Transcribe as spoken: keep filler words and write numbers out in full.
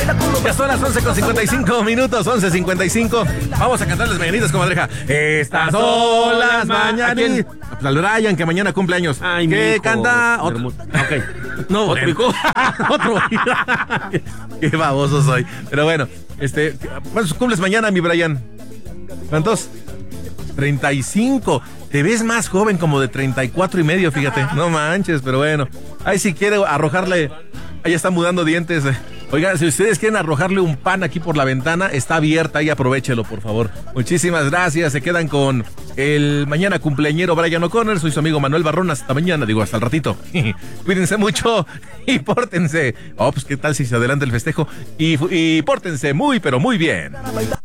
Ya son las once con cincuenta y cinco minutos, once cincuenta y cinco. Vamos a cantar las mañanitas, comadreja. Estas son las mañanitas. Pues al Brian, que mañana cumple años. Ay, ¿Qué mijo, canta? Otro. Ok. No, ¿Otro hijo? Otro. Qué baboso soy. Pero bueno, este, ¿cuántos cumples mañana, mi Brian? ¿Cuántos? treinta y cinco. Te ves más joven, como de treinta y cuatro y medio, fíjate. No manches, pero bueno. Ay, si quiere arrojarle. Ahí está mudando dientes. Oigan, si ustedes quieren arrojarle un pan aquí por la ventana, está abierta, ahí aprovechelo, por favor. Muchísimas gracias. Se quedan con el mañana cumpleañero Brian O'Connor. Soy su amigo Manuel Barrón. Hasta mañana, digo, hasta el ratito. Cuídense mucho y pórtense. Oh, pues qué tal si se adelanta el festejo. Y, y pórtense muy, pero muy bien.